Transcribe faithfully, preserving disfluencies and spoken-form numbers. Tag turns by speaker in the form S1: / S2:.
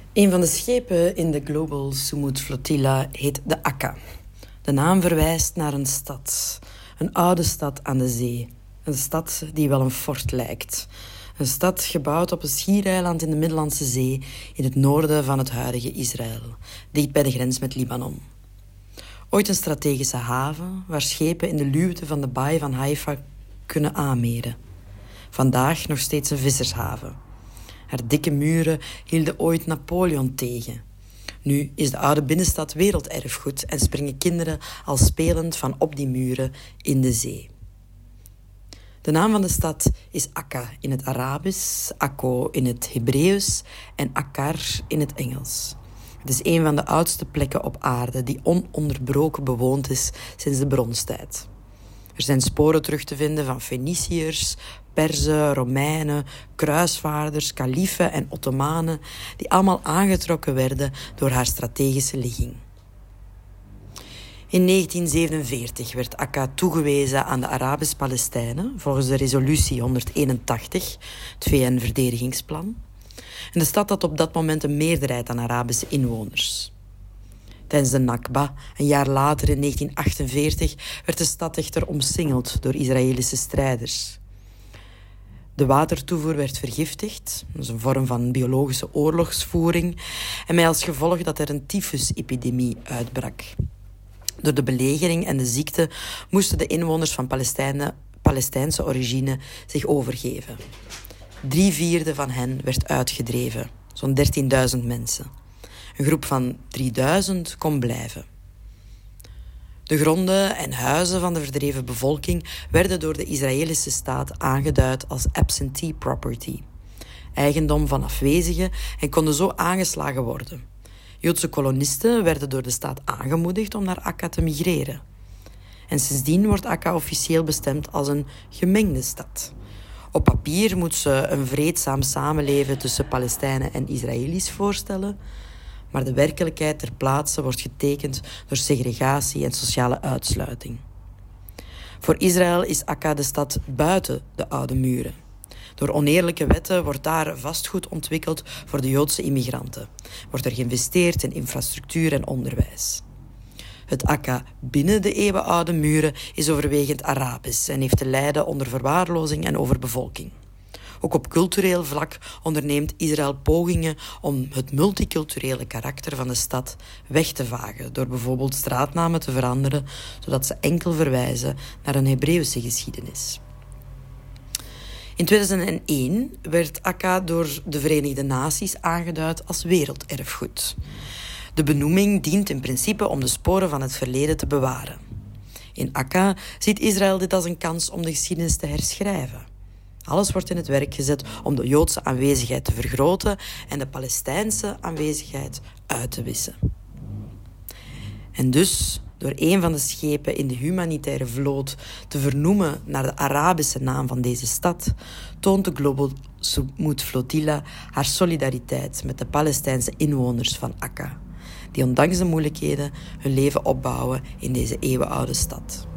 S1: Een van de schepen in de Global Sumut Flotilla heet de Akka. De naam verwijst naar een stad. Een oude stad aan de zee. Een stad die wel een fort lijkt. Een stad gebouwd op een schiereiland in de Middellandse Zee in het noorden van het huidige Israël, dicht bij de grens met Libanon. Ooit een strategische haven waar schepen in de luwte van de baai van Haifa kunnen aanmeren. Vandaag nog steeds een vissershaven. Haar dikke muren hielden ooit Napoleon tegen. Nu is de oude binnenstad werelderfgoed en springen kinderen al spelend van op die muren in de zee. De naam van de stad is Akka in het Arabisch, Akko in het Hebreeuws en Akkar in het Engels. Het is een van de oudste plekken op aarde die ononderbroken bewoond is sinds de bronstijd. Er zijn sporen terug te vinden van Feniciërs, Perzen, Romeinen, kruisvaarders, kaliefen en Ottomanen die allemaal aangetrokken werden door haar strategische ligging. In negentien zevenenveertig werd Akka toegewezen aan de Arabisch-Palestijnen volgens de resolutie honderdeenentachtig, het V N-verdedigingsplan. En de stad had op dat moment een meerderheid aan Arabische inwoners. Tijdens de Nakba, een jaar later in negentien achtenveertig, werd de stad echter omsingeld door Israëlische strijders. De watertoevoer werd vergiftigd, dat is een vorm van biologische oorlogsvoering, en met als gevolg dat er een tyfusepidemie uitbrak. Door de belegering en de ziekte moesten de inwoners van Palestijnen, Palestijnse origine zich overgeven. Drie vierde van hen werd uitgedreven, zo'n dertienduizend mensen. Een groep van drieduizend kon blijven. De gronden en huizen van de verdreven bevolking werden door de Israëlische staat aangeduid als absentee property, eigendom van afwezigen, en konden zo aangeslagen worden. Joodse kolonisten werden door de staat aangemoedigd om naar Akka te migreren. En sindsdien wordt Akka officieel bestemd als een gemengde stad. Op papier moet ze een vreedzaam samenleven tussen Palestijnen en Israëli's voorstellen, maar de werkelijkheid ter plaatse wordt getekend door segregatie en sociale uitsluiting. Voor Israël is Akka de stad buiten de oude muren. Door oneerlijke wetten wordt daar vastgoed ontwikkeld voor de Joodse immigranten. Wordt er geïnvesteerd in infrastructuur en onderwijs. Het Akka binnen de eeuwenoude muren is overwegend Arabisch en heeft te lijden onder verwaarlozing en overbevolking. Ook op cultureel vlak onderneemt Israël pogingen om het multiculturele karakter van de stad weg te vagen door bijvoorbeeld straatnamen te veranderen, zodat ze enkel verwijzen naar een Hebreeuwse geschiedenis. In tweeduizend één werd Akka door de Verenigde Naties aangeduid als werelderfgoed. De benoeming dient in principe om de sporen van het verleden te bewaren. In Akka ziet Israël dit als een kans om de geschiedenis te herschrijven. Alles wordt in het werk gezet om de Joodse aanwezigheid te vergroten en de Palestijnse aanwezigheid uit te wissen. En dus, door een van de schepen in de humanitaire vloot te vernoemen naar de Arabische naam van deze stad, toont de Global Sumut Flotilla haar solidariteit met de Palestijnse inwoners van Akka, die ondanks de moeilijkheden hun leven opbouwen in deze eeuwenoude stad.